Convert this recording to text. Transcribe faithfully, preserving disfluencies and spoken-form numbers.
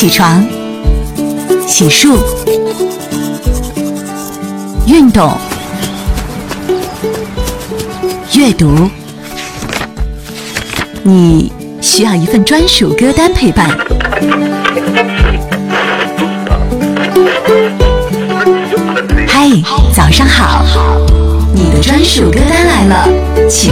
起床、洗漱、运动、阅读，你需要一份专属歌单陪伴。嗨，早上好，你的专属歌单来了，起